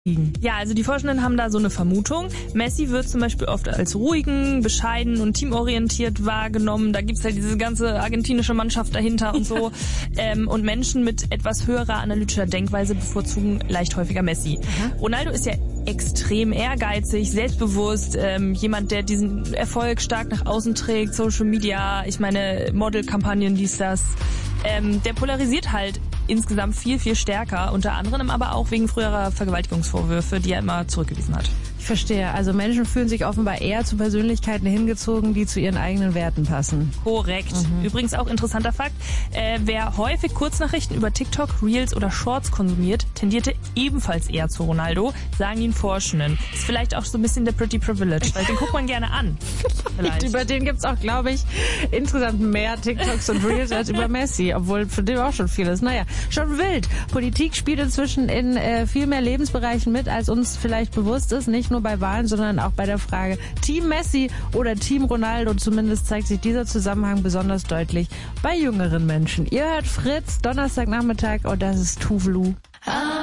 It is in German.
Ja, also die Forschenden haben da so eine Vermutung. Messi wird zum Beispiel oft als ruhigen, bescheiden und teamorientiert wahrgenommen. Da gibt's halt diese ganze argentinische Mannschaft dahinter und so. Und Menschen mit etwas höherer analytischer Denkweise bevorzugen leicht häufiger Messi. Ronaldo ist ja extrem ehrgeizig, selbstbewusst, jemand, der diesen Erfolg stark nach außen trägt, Social Media, ich meine Modelkampagnen, dies, das. Der polarisiert halt insgesamt viel, viel stärker, unter anderem aber auch wegen früherer Vergewaltigungsvorwürfe, die er immer zurückgewiesen hat. Ich verstehe. Also Menschen fühlen sich offenbar eher zu Persönlichkeiten hingezogen, die zu ihren eigenen Werten passen. Korrekt. Übrigens auch interessanter Fakt, wer häufig Kurznachrichten über TikTok, Reels oder Shorts konsumiert, tendierte ebenfalls eher zu Ronaldo, sagen die Forschenden. Ist vielleicht auch so ein bisschen der Pretty Privilege, weil den guckt man gerne an. Vielleicht. Über den gibt's auch, glaube ich, insgesamt mehr TikToks und Reels als über Messi, obwohl für den auch schon viel ist. Naja, schon wild. Politik spielt inzwischen in viel mehr Lebensbereichen mit, als uns vielleicht bewusst ist. Nicht nur bei Wahlen, sondern auch bei der Frage Team Messi oder Team Ronaldo. Zumindest zeigt sich dieser Zusammenhang besonders deutlich bei jüngeren Menschen. Ihr hört Fritz, Donnerstagnachmittag, und das ist Tuvalu.